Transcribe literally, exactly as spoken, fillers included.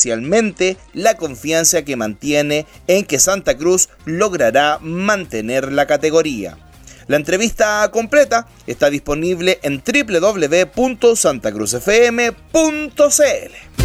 especialmente la confianza que mantiene en que Santa Cruz logrará mantener la categoría. La entrevista completa está disponible en doble u doble u doble u punto santa cruz f m punto c l.